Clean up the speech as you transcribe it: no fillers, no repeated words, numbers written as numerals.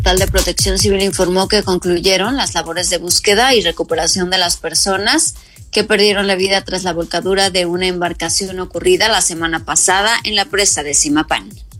Estatal de Protección Civil informó que concluyeron las labores de búsqueda y recuperación de las personas que perdieron la vida tras la volcadura de una embarcación ocurrida la semana pasada en la presa de Zimapán.